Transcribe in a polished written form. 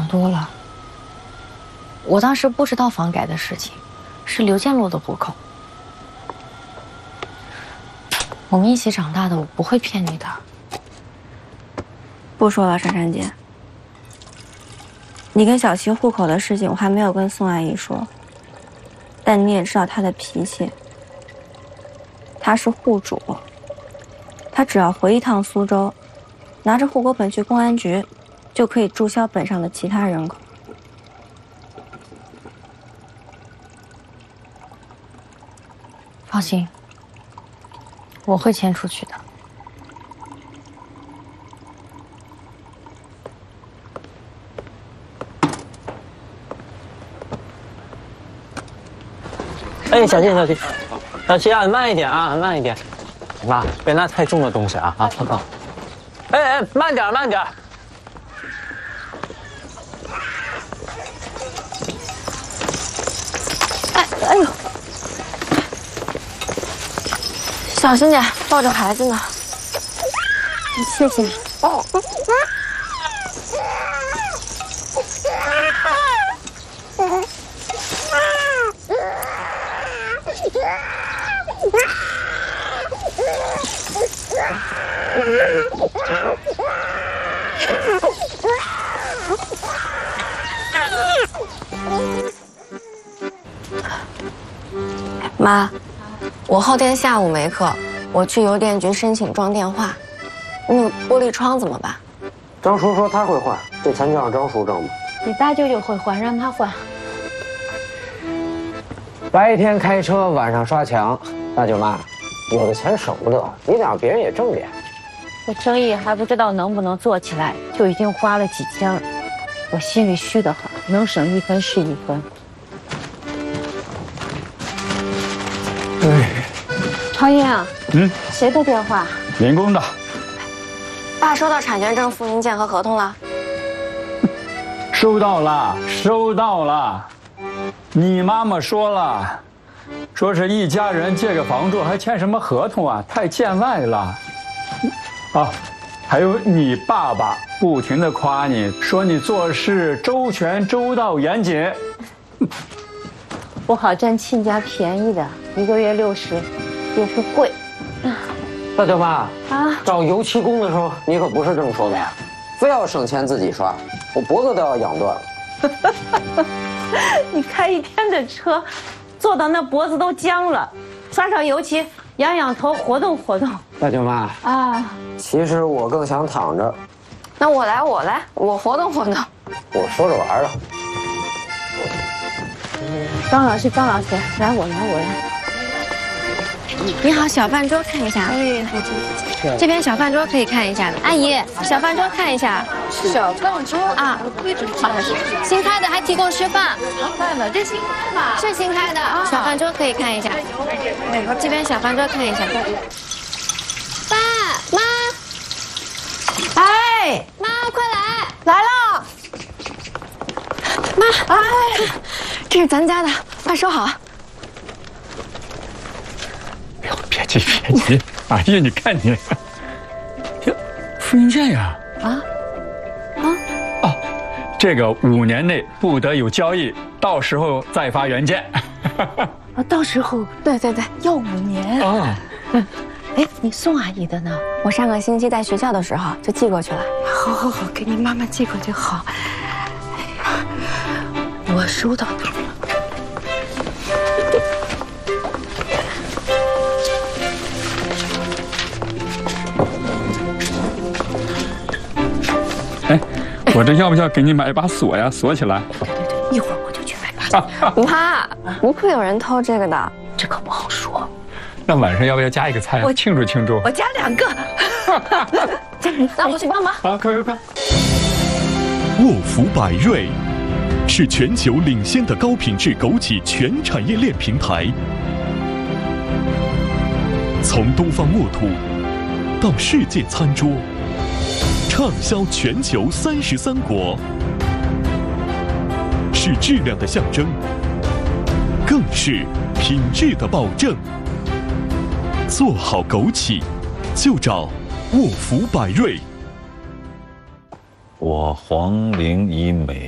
多了。我当时不知道房改的事情，是刘建洛的户口。我们一起长大的，我不会骗你的。 不说了，珊珊姐。你跟小琪户口的事情，我还没有跟宋阿姨说。但你也知道她的脾气。她是户主，她只要回一趟苏州，拿着户口本去公安局，就可以注销本上的其他人口。 放心，我会迁出去的。 哎，小心，小心啊，慢一点啊，慢一点。妈，别拿太重的东西啊！碰到。哎，慢点，慢点。 哎呦，小心点，抱着孩子呢。谢谢。哦。妈，我后天下午没课，我去邮电局申请装电话。那个玻璃窗怎么办？ 张叔说他会换，这钱就让张叔挣吧。 你大舅舅会换，让他换。 白天开车，晚上刷墙，大舅妈，有的钱省不得，你得让别人也挣点。 这生意还不知道能不能做起来，就已经花了几千了，我心里虚得很，能省一分是一分。 哎， 超英啊，谁的电话？ 员工的。 爸收到产权证、复印件和合同了。 收到了，收到了。你妈妈说了，说是一家人借个房住，还签什么合同啊？太见外了。啊，还有你爸爸不停地夸你，说你做事周全、周到、严谨。 不好占亲家便宜的，1个月60，也是贵。 大舅妈啊，找油漆工的时候你可不是这么说的呀，非要省钱自己刷，我脖子都要养断了。 你开一天的车，坐到那脖子都僵了，刷上油漆，仰仰头，活动活动。 大舅妈啊，其实我更想躺着。 那我来，我活动活动。 我说着玩的。 张老师，来我来。 你好，小饭桌看一下。哎，这边小饭桌可以看一下的。阿姨，小饭桌看一下。 小饭桌啊， 新开的，还提供吃饭。 饭了，这新开的。 是新开的，小饭桌可以看一下。这边小饭桌看一下。爸妈， 哎， 妈，快来！ 来了。 妈，哎，这是咱家的，快收好。 别急，哎呀，你看你，复印件呀！这个5年内不得有交易，到时候再发原件。 到时候对， 要5年啊。 哎，你宋阿姨的呢？ 我上个星期在学校的时候就寄过去了。 好，给你妈妈寄过去好。哎呀，我收到的了。 哎，我这要不要给你买一把锁呀？锁起来。 对，一会儿我就去买把锁。 妈，不会有人偷这个的。 这可不好说。 那晚上要不要加一个菜？庆祝。 我加2个。那我去帮忙。 好，快。 沃福百瑞是全球领先的高品质枸杞全产业链平台，从东方沃土到世界餐桌，畅销全球33国，是质量的象征，更是品质的保证。做好枸杞，就找沃福百瑞。 我黄陵以美